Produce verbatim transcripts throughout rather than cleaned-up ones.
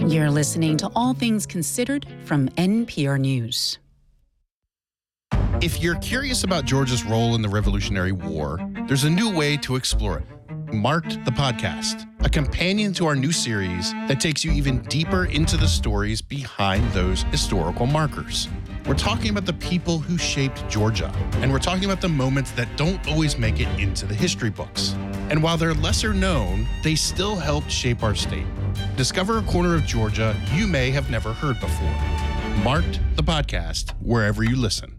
You're listening to All Things Considered from N P R News. If you're curious about Georgia's role in the Revolutionary War, there's a new way to explore it. Marked the Podcast, a companion to our new series that takes you even deeper into the stories behind those historical markers. We're talking about the people who shaped Georgia, and we're talking about the moments that don't always make it into the history books. And while they're lesser known, they still helped shape our state. Discover a corner of Georgia you may have never heard before. Marked the Podcast, wherever you listen.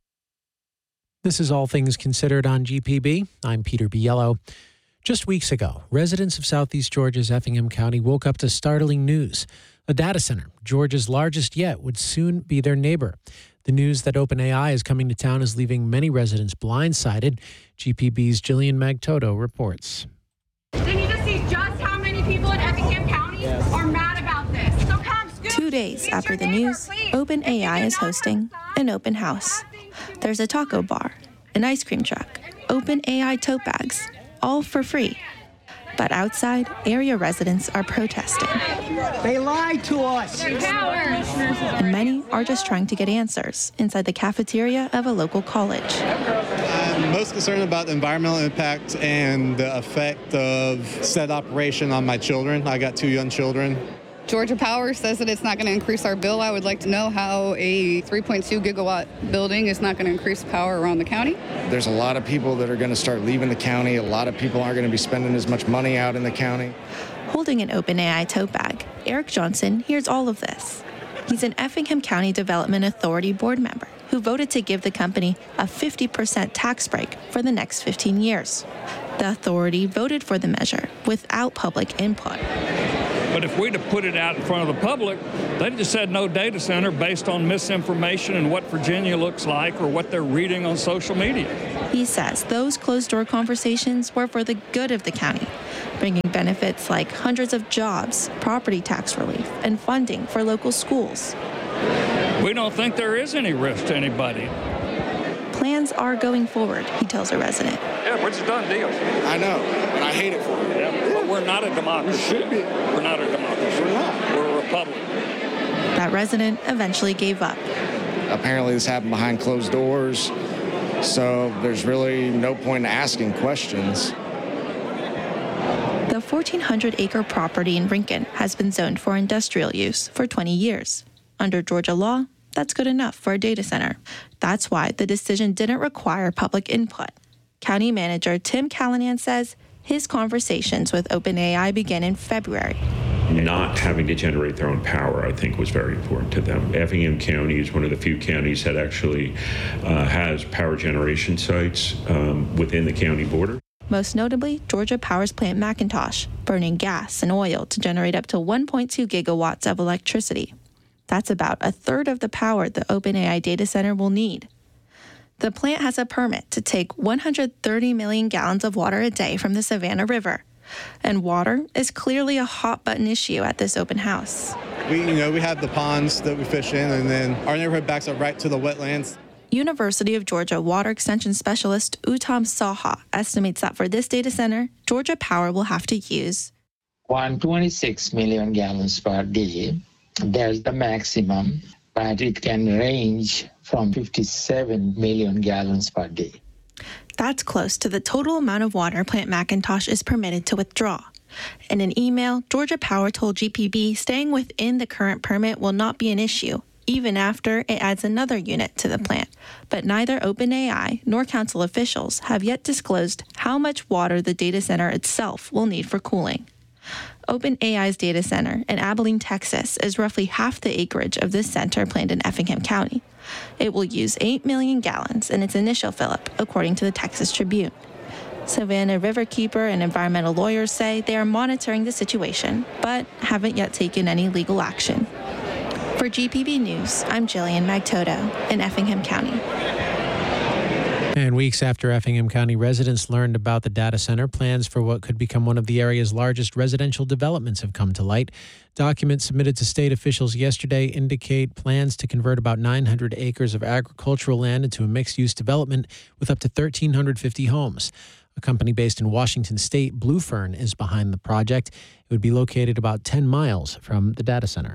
This is All Things Considered on G P B. I'm Peter Biello. Just weeks ago, residents of southeast Georgia's Effingham County woke up to startling news. A data center, Georgia's largest yet, would soon be their neighbor. The news that OpenAI is coming to town is leaving many residents blindsided. G P B's Jillian Magtoto reports. They need to see just how many people in Effingham County are mad about this. So come, scoop. Two days after the news, OpenAI is hosting an open house. There's a taco bar, an ice cream truck, OpenAI tote bags, all for free. But outside, area residents are protesting. They lied to us. They're cowards. And many are just trying to get answers inside the cafeteria of a local college. I'm most concerned about the environmental impact and the effect of said operation on my children. I got two young children. Georgia Power says that it's not going to increase our bill. I would like to know how a three point two gigawatt building is not going to increase power around the county. There's a lot of people that are going to start leaving the county. A lot of people aren't going to be spending as much money out in the county. Holding an OpenAI tote bag, Eric Johnson hears all of this. He's an Effingham County Development Authority board member who voted to give the company a fifty percent tax break for the next fifteen years. The authority voted for the measure without public input. But if we'd have put it out in front of the public, they'd just said no data center based on misinformation and what Virginia looks like or what they're reading on social media. He says those closed-door conversations were for the good of the county, bringing benefits like hundreds of jobs, property tax relief, and funding for local schools. We don't think there is any risk to anybody. Plans are going forward, he tells a resident. Yeah, it's a done deal. I know, and I hate it for you. Yeah, but we're not a democracy. We're not a democracy. We're not. We're a republic. That resident eventually gave up. Apparently this happened behind closed doors, so there's really no point in asking questions. The fourteen hundred acre property in Rincon has been zoned for industrial use for twenty years. Under Georgia law, that's good enough for a data center. That's why the decision didn't require public input. County Manager Tim Callanan says his conversations with OpenAI began in February. Not having to generate their own power, I think, was very important to them. Effingham County is one of the few counties that actually uh, has power generation sites um, within the county border. Most notably, Georgia Power's Plant McIntosh, burning gas and oil to generate up to one point two gigawatts of electricity. That's about a third of the power the OpenAI data center will need. The plant has a permit to take one hundred thirty million gallons of water a day from the Savannah River. And water is clearly a hot-button issue at this open house. We, you know, we have the ponds that we fish in, and then our neighborhood backs up right to the wetlands. University of Georgia Water Extension Specialist Uttam Saha estimates that for this data center, Georgia Power will have to use one hundred twenty-six million gallons per day. That's the maximum, but it can range from fifty-seven million gallons per day. That's close to the total amount of water Plant McIntosh is permitted to withdraw. In an email, Georgia Power told G P B staying within the current permit will not be an issue, even after it adds another unit to the plant. But neither OpenAI nor council officials have yet disclosed how much water the data center itself will need for cooling. OpenAI's data center in Abilene, Texas, is roughly half the acreage of this center planned in Effingham County. It will use eight million gallons in its initial fill-up, according to the Texas Tribune. Savannah Riverkeeper and environmental lawyers say they are monitoring the situation, but haven't yet taken any legal action. For G P B News, I'm Jillian Magtoto in Effingham County. And weeks after Effingham County residents learned about the data center, plans for what could become one of the area's largest residential developments have come to light. Documents submitted to state officials yesterday indicate plans to convert about nine hundred acres of agricultural land into a mixed-use development with up to one thousand three hundred fifty homes. A company based in Washington State, Blue Fern, is behind the project. It would be located about ten miles from the data center.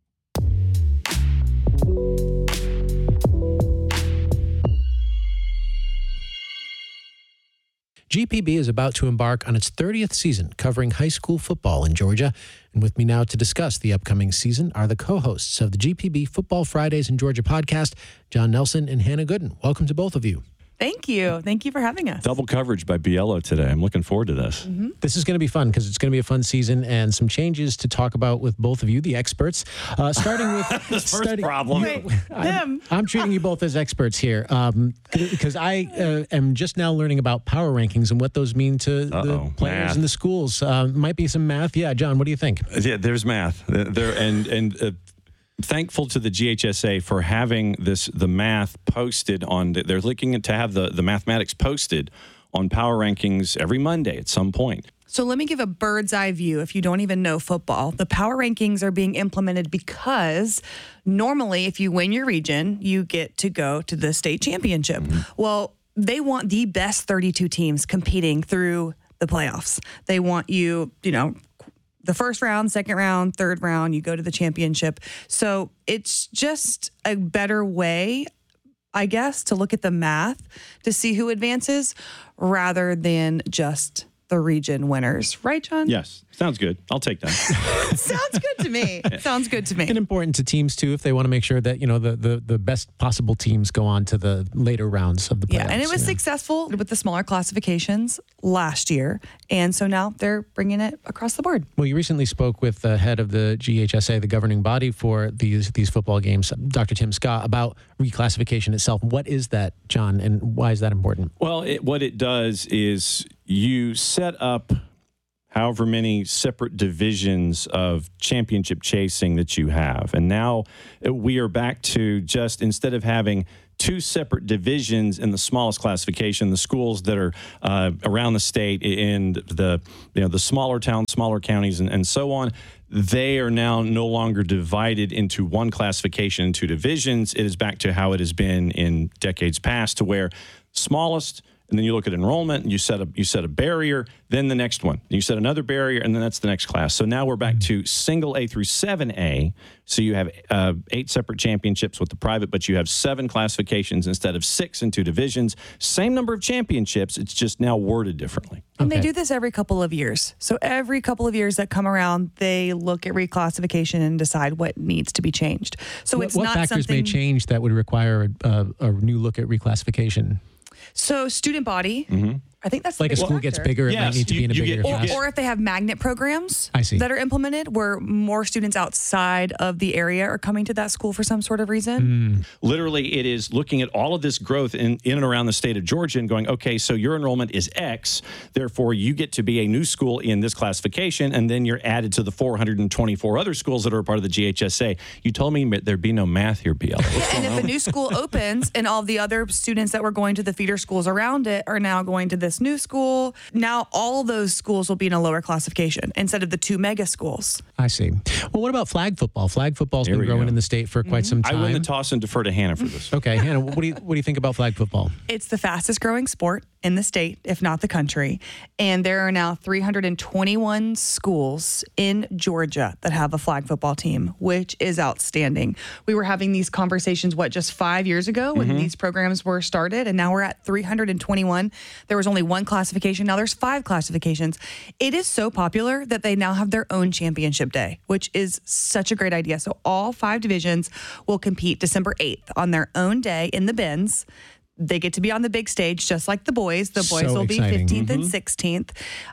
G P B is about to embark on its thirtieth season covering high school football in Georgia. And with me now to discuss the upcoming season are the co-hosts of the G P B Football Fridays in Georgia podcast, John Nelson and Hannah Gooden. Welcome to both of you. Thank you. Thank you for having us. Double coverage by Biello today. I'm looking forward to this. Mm-hmm. This is going to be fun because it's going to be a fun season and some changes to talk about with both of you, the experts. Uh, starting with the first starting, problem. Wait, I'm, I'm treating you both as experts here um, because I uh, am just now learning about power rankings and what those mean to Uh-oh, the players math. and the schools. Uh, might be some math. Yeah, John, what do you think? Yeah, there's math. There and and. Uh, Thankful to the G H S A for having this the math posted on. They're looking to have the, the mathematics posted on power rankings every Monday at some point. So let me give a bird's eye view if you don't even know football. The power rankings are being implemented because normally if you win your region, you get to go to the state championship. Mm-hmm. Well, they want the best thirty-two teams competing through the playoffs. They want you, you know, the first round, second round, third round, you go to the championship. So it's just a better way, I guess, to look at the math to see who advances rather than just the region winners. Right, John? Yes. Sounds good. I'll take that. Sounds good to me. Sounds good to me. And important to teams, too, if they want to make sure that, you know, the, the, the best possible teams go on to the later rounds of the playoffs. Yeah, and it was yeah. successful with the smaller classifications last year. And so now they're bringing it across the board. Well, you recently spoke with the head of the G H S A, the governing body for these these football games, Doctor Tim Scott, about reclassification itself. What is that, John, and why is that important? Well, it, what it does is you set up however many separate divisions of championship chasing that you have. And now we are back to just, instead of having two separate divisions in the smallest classification, the schools that are uh, around the state in the, you know, the smaller towns, smaller counties, and, and so on, they are now no longer divided into one classification and two divisions. It is back to how it has been in decades past, to where smallest, and then you look at enrollment, and you set a you set a barrier, then the next one. You set another barrier, and then that's the next class. So now we're back to single A through seven A. So you have uh, eight separate championships with the private, but you have seven classifications instead of six in two divisions. Same number of championships, it's just now worded differently. And Okay. they do this every couple of years. So every couple of years that come around, they look at reclassification and decide what needs to be changed. So what it's what not factors something. may change that would require a, a, a new look at reclassification? So student body, Mm-hmm. I think that's the Like a big school gets factor. bigger, it Yes, might need to you- be in a you bigger get- you class. get- Or if they have magnet programs I see. that are implemented where more students outside of the area are coming to that school for some sort of reason. Literally, it is looking at all of this growth in, in and around the state of Georgia and going, okay, so your enrollment is X, therefore you get to be a new school in this classification, and then you're added to the four hundred twenty-four other schools that are a part of the G H S A. You told me there'd be no math here, B L. And if a new school opens and all the other students that were going to the feeder schools around it are now going to this new school, now all those schools will be in a lower classification instead of the two mega schools. I see. Well, what about flag football? Flag football's Here been we growing go. in the state for quite some I time. win the toss and defer to Hannah for this. Okay, Hannah, what do you what do you think about flag football? It's the fastest growing sport in the state, if not the country. And there are now three hundred twenty-one schools in Georgia that have a flag football team, which is outstanding. We were having these conversations, what, just five years ago when Mm-hmm. these programs were started, and now we're at three hundred twenty-one. There was only one classification. Now there's five classifications. It is so popular that they now have their own championship day, which is such a great idea. So all five divisions will compete December eighth on their own day in the bins. They get to be on the big stage, just like the boys. The boys So will be exciting. fifteenth and sixteenth.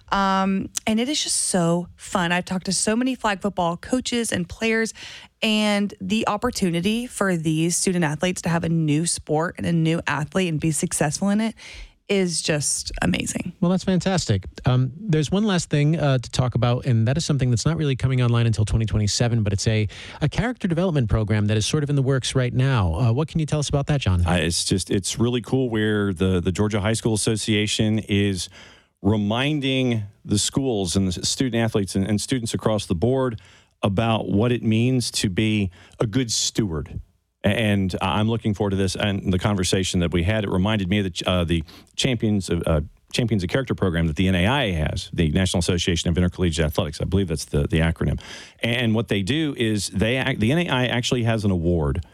Um, and it is just so fun. I've talked to so many flag football coaches and players, and the opportunity for these student athletes to have a new sport and a new athlete and be successful in it is just amazing. Well, that's fantastic. Um, there's one last thing uh, to talk about, and that is something that's not really coming online until twenty twenty-seven, but it's a, a character development program that is sort of in the works right now. Uh, what can you tell us about that, John? Uh, it's just, it's really cool where the, the Georgia High School Association is reminding the schools and the student athletes and, and students across the board about what it means to be a good steward. And I'm looking forward to this and the conversation that we had. It reminded me of the, uh, the champions of uh, Champions of Character program that the N A I A has, the National Association of Intercollegiate Athletics. I believe that's the, the acronym. And what they do is they act, the N A I A actually has an award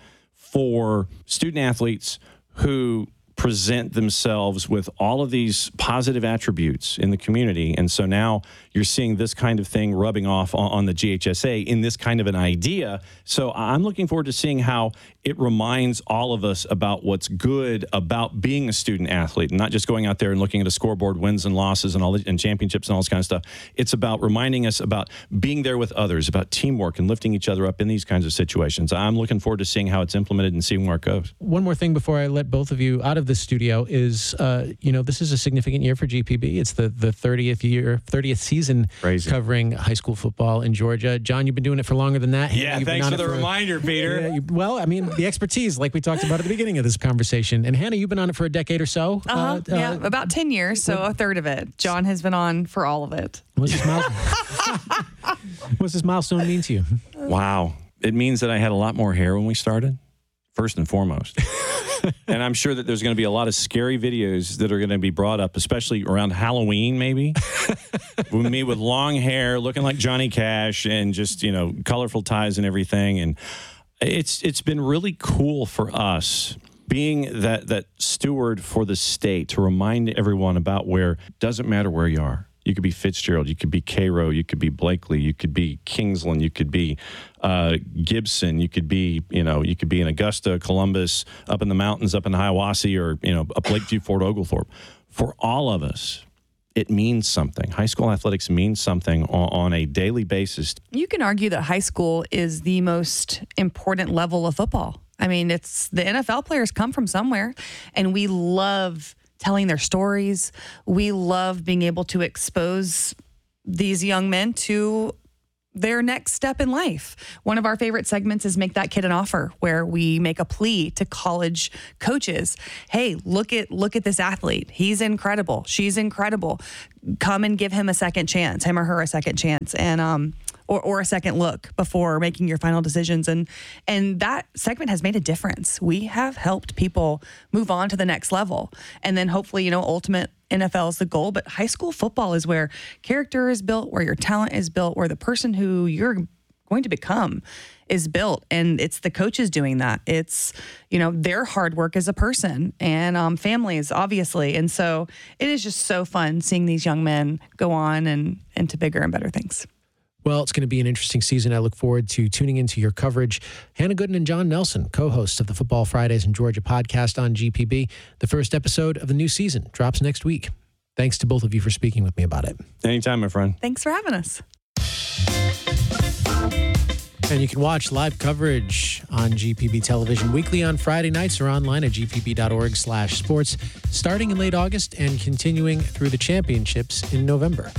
for student athletes who present themselves with all of these positive attributes in the community. And so now you're seeing this kind of thing rubbing off on, on the G H S A in this kind of an idea. So I'm looking forward to seeing how it reminds all of us about what's good about being a student athlete and not just going out there and looking at a scoreboard, wins and losses and all the, and championships and all this kind of stuff. It's about reminding us about being there with others, about teamwork and lifting each other up in these kinds of situations. I'm looking forward to seeing how it's implemented and seeing where it goes. One more thing before I let both of you out of the studio is, uh, you know, this is a significant year for G P B. It's the, the thirtieth year, thirtieth season Crazy. Covering high school football in Georgia. John, you've been doing it for longer than that. Yeah, You've thanks been for on the it reminder, Peter. Yeah, you, well, I mean, the expertise, like we talked about at the beginning of this conversation. And Hannah, you've been on it for a decade or so. Uh-huh. Uh, yeah, uh, about ten years, so a third of it. John has been on for all of it. What's this, milestone? What's this milestone mean to you? Wow. It means that I had a lot more hair when we started, first and foremost. And I'm sure that there's going to be a lot of scary videos that are going to be brought up, especially around Halloween, maybe. With me with long hair, looking like Johnny Cash, and just, you know, colorful ties and everything. And it's it's been really cool for us being that that steward for the state to remind everyone about where it doesn't matter where you are. You could be Fitzgerald, you could be Cairo, you could be Blakely, you could be Kingsland, you could be uh, Gibson, you could be, you know, you could be in Augusta, Columbus, up in the mountains, up in Hiawassee, or, you know, up Lakeview, Fort Oglethorpe. For all of us, it means something. High school athletics means something on, on a daily basis. You can argue that high school is the most important level of football. I mean, it's the N F L players come from somewhere, and we love telling their stories. We love being able to expose these young men to their next step in life. One of our favorite segments is Make That Kid an Offer, where we make a plea to college coaches. Hey, look at look at this athlete. He's incredible. She's incredible. Come and give him a second chance, him or her a second chance. And um Or, or a second look before making your final decisions. And and that segment has made a difference. We have helped people move on to the next level. And then hopefully, you know, ultimate N F L is the goal. But high school football is where character is built, where your talent is built, where the person who you're going to become is built. And it's the coaches doing that. It's, you know, their hard work as a person and um, families, obviously. And so it is just so fun seeing these young men go on and into bigger and better things. Well, it's going to be an interesting season. I look forward to tuning into your coverage. Hannah Gooden and John Nelson, co-hosts of the Football Fridays in Georgia podcast on G P B. The first episode of the new season drops next week. Thanks to both of you for speaking with me about it. Anytime, my friend. Thanks for having us. And you can watch live coverage on G P B television weekly on Friday nights or online at g p b dot org slash sports, starting in late August and continuing through the championships in November.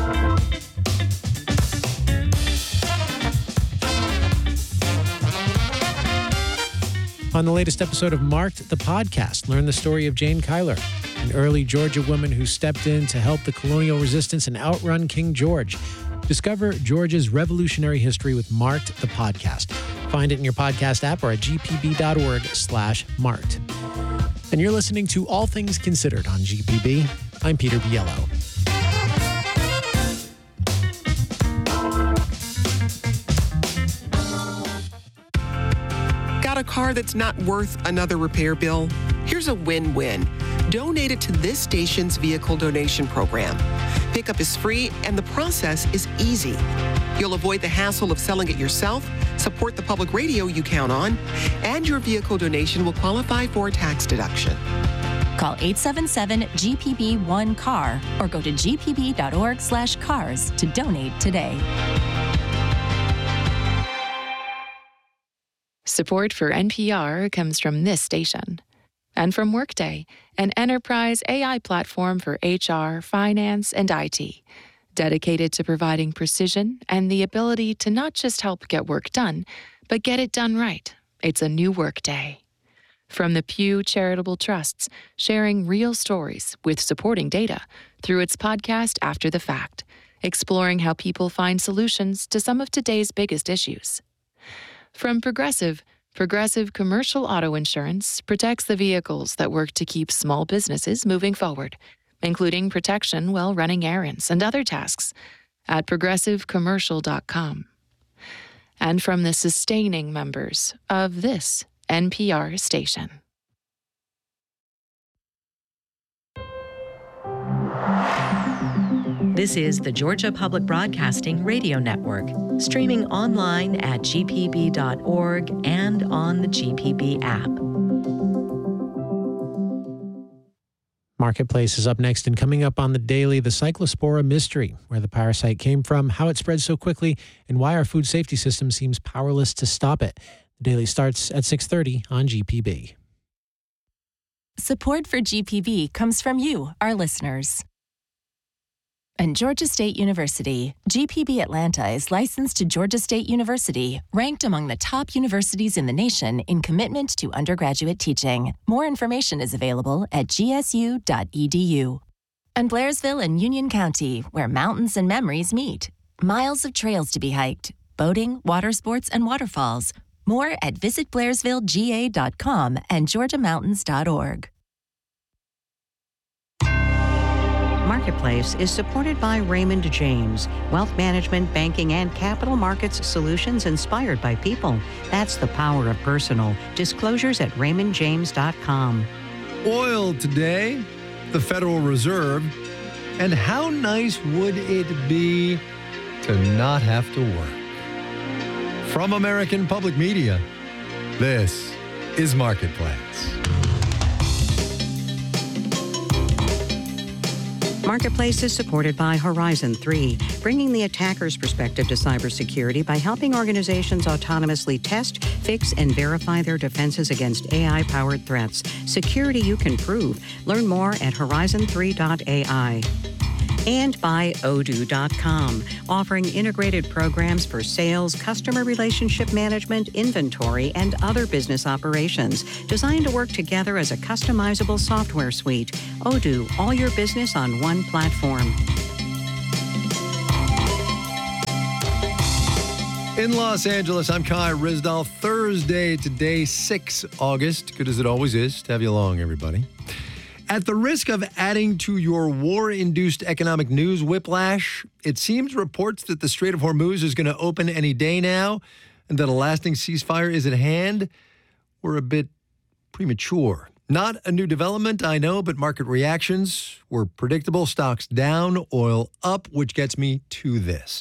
On the latest episode of Marked, the podcast, learn the story of Jane Kyler, an early Georgia woman who stepped in to help the colonial resistance and outrun King George. Discover Georgia's revolutionary history with Marked, the podcast. Find it in your podcast app or at g p b dot org slash marked. And you're listening to All Things Considered on G P B. I'm Peter Biello. Got a car that's not worth another repair bill? Here's a win-win. Donate it to this station's vehicle donation program. Pickup is free and the process is easy. You'll avoid the hassle of selling it yourself, support the public radio you count on, and your vehicle donation will qualify for a tax deduction. Call eight seven seven G P B one C A R or go to g p b dot org slash cars to donate today. Support for N P R comes from this station and from Workday, an enterprise A I platform for H R, finance, and I T, dedicated to providing precision and the ability to not just help get work done, but get it done right. It's a new Workday. From the Pew Charitable Trusts, sharing real stories with supporting data through its podcast After the Fact, exploring how people find solutions to some of today's biggest issues. From Progressive, Progressive Commercial Auto Insurance protects the vehicles that work to keep small businesses moving forward including protection while running errands and other tasks, at progressive commercial dot com. And from the sustaining members of this N P R station. This is the Georgia Public Broadcasting Radio Network, streaming online at G P B dot org and on the G P B app. Marketplace is up next, and coming up on the daily, the Cyclospora mystery, where the parasite came from, how it spread so quickly, and why our food safety system seems powerless to stop it. The daily starts at six thirty on G P B. Support for G P B comes from you, our listeners. And Georgia State University, G P B Atlanta is licensed to Georgia State University, ranked among the top universities in the nation in commitment to undergraduate teaching. More information is available at g s u dot e d u. And Blairsville and Union County, where mountains and memories meet. Miles of trails to be hiked, boating, water sports, and waterfalls. More at visit blairsville g a dot com and georgia mountains dot org. Marketplace is supported by Raymond James, wealth management, banking, and capital markets solutions inspired by people. That's the power of personal. Disclosures at raymond james dot com. Oil today, the Federal Reserve, and how nice would it be to not have to work? From American Public Media, this is Marketplace. Marketplace is supported by Horizon three, bringing the attacker's perspective to cybersecurity by helping organizations autonomously test, fix, and verify their defenses against A I-powered threats. Security you can prove. Learn more at horizon three dot a i. And by odoo dot com, offering integrated programs for sales, customer relationship management, inventory, and other business operations, designed to work together as a customizable software suite. Odoo, all your business on one platform. In Los Angeles, I'm Kai Ryssdal. Thursday today, the sixth of August. Good as it always is to have you along, everybody. At the risk of adding to your war-induced economic news whiplash, it seems reports that the Strait of Hormuz is going to open any day now and that a lasting ceasefire is at hand were a bit premature. Not a new development, I know, but market reactions were predictable. Stocks down, oil up, which gets me to this.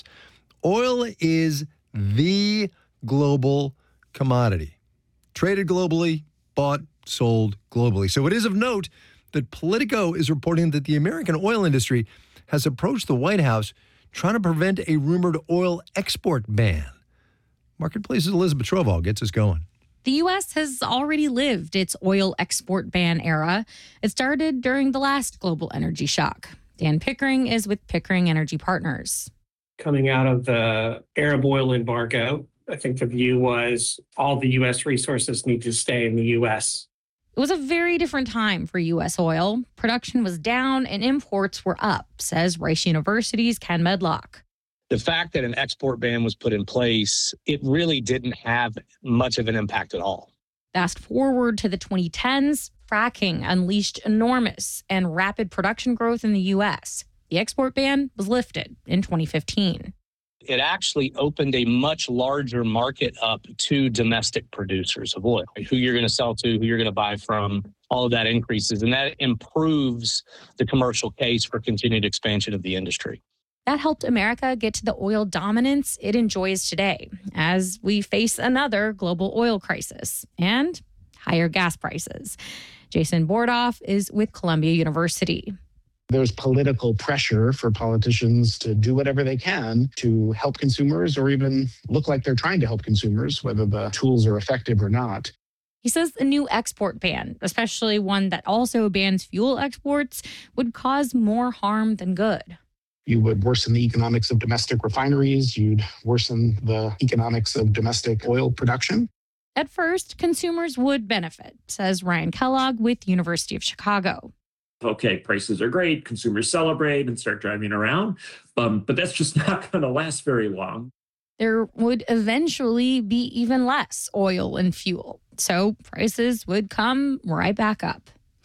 Oil is the global commodity. Traded globally, bought, sold globally. So it is of note that Politico is reporting that the American oil industry has approached the White House trying to prevent a rumored oil export ban. Marketplace's Elizabeth Trovall gets us going. The U S has already lived its oil export ban era. It started during the last global energy shock. Dan Pickering is with Pickering Energy Partners. Coming out of the Arab oil embargo, I think the view was all the U S resources need to stay in the U S. It was a very different time for U S oil. Production was down and imports were up, says Rice University's Ken Medlock. The fact that an export ban was put in place, it really didn't have much of an impact at all. Fast forward to the twenty tens, fracking unleashed enormous and rapid production growth in the U S. The export ban was lifted in twenty fifteen. It actually opened a much larger market up to domestic producers of oil, who you're going to sell to, who you're going to buy from. All of that increases, and that improves the commercial case for continued expansion of the industry. That helped America get to the oil dominance it enjoys today as we face another global oil crisis and higher gas prices. Jason Bordoff is with Columbia University. There's political pressure for politicians to do whatever they can to help consumers or even look like they're trying to help consumers, whether the tools are effective or not. He says the new export ban, especially one that also bans fuel exports, would cause more harm than good. You would worsen the economics of domestic refineries. You'd worsen the economics of domestic oil production. At first, consumers would benefit, says Ryan Kellogg with University of Chicago. Okay, prices are great, consumers celebrate and start driving around, um, but that's just not going to last very long. There would eventually be even less oil and fuel, so prices would come right back up.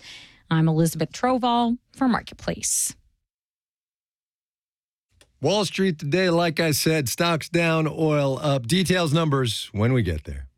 I'm Elizabeth Troval for Marketplace. Wall Street today, like I said, stocks down, oil up. Details, numbers when we get there.